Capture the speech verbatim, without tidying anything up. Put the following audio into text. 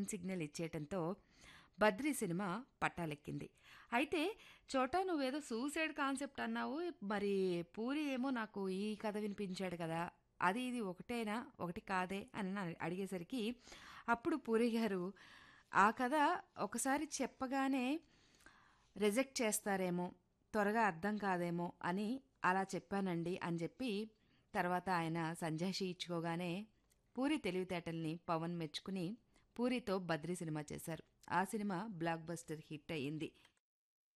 Green signal ఇచ్చేయటంతో Badri cinema పట్టాలెక్కింది. అయితే చోటా నువ్వేదో సూసైడ్ కాన్సెప్ట్ అన్నావు, మరి పూరి ఏమో నాకు ఈ కథ వినిపించాడు కదా, అది ఇది ఒకటేనా, ఒకటి కాదే అని నా- అడిగేసరికి అప్పుడు పూరి గారు ఆ కథ ఒకసారి చెప్పగానే రిజెక్ట్ చేస్తారేమో, త్వరగా అర్థం కాదేమో అని అలా చెప్పానండి అని చెప్పి తర్వాత ఆయన సంజాషి ఇచ్చుకోగానే పూరి తెలివితేటల్ని పవన్ మెచ్చుకుని పూరితో బద్రి సినిమా చేశారు. ఆ సినిమా బ్లాక్ బస్టర్ హిట్ అయ్యింది.